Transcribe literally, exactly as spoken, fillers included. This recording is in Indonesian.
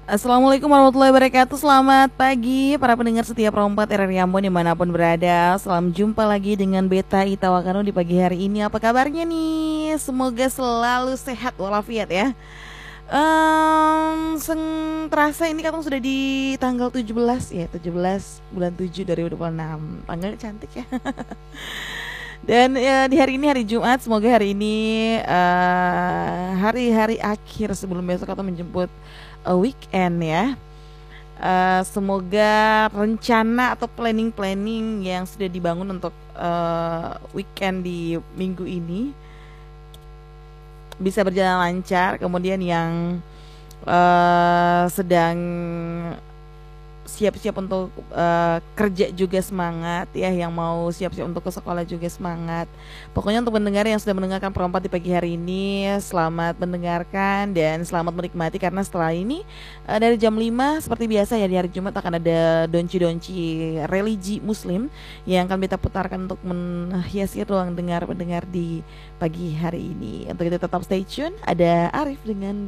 Assalamualaikum warahmatullahi wabarakatuh. Selamat pagi para pendengar setia Perompat R R I Ambon dimanapun berada. Salam jumpa lagi dengan Beta Itawakano di pagi hari ini. Apa kabarnya nih? Semoga selalu sehat walafiat ya. Ehm, seng terasa ini kan sudah di tanggal tujuh belas ya, tujuh belas bulan tujuh dua ribu dua puluh enam. Tanggalnya cantik ya. Dan ya, di hari ini hari Jumat, semoga hari ini eh, hari-hari akhir sebelum besok atau menjemput eh, weekend ya. Eh, semoga rencana atau planning-planning yang sudah dibangun untuk eh, weekend di minggu ini bisa berjalan lancar. Kemudian yang eh, sedang siap-siap untuk eh, kerja juga semangat ya, yang mau siap-siap untuk ke sekolah juga semangat. Pokoknya untuk pendengar yang sudah mendengarkan Perompat di pagi hari ini, selamat mendengarkan dan selamat menikmati karena setelah ini eh, dari jam lima seperti biasa ya di hari Jumat akan ada donci-donci religi muslim yang akan kita putarkan untuk menghiasi ruang dengar pendengar di pagi hari ini. Untuk itu tetap stay tune, ada Arif dengan